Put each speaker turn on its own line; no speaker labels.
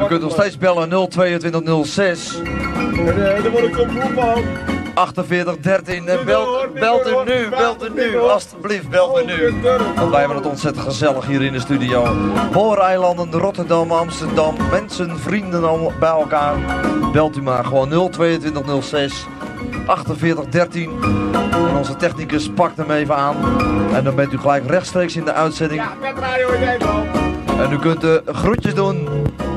kunt nog steeds bellen 02206.
Daar word ik oproep van.
4813 en belt u nu, alstublieft belt u nu. Want wij hebben het ontzettend gezellig hier in de studio. Booreilanden, Rotterdam, Amsterdam, mensen, vrienden allemaal bij elkaar. Belt u maar gewoon 02206 4813 en onze technicus pakt hem even aan. En dan bent u gelijk rechtstreeks in de uitzending.
Ja, met radio in Nederland.
En u kunt groetjes doen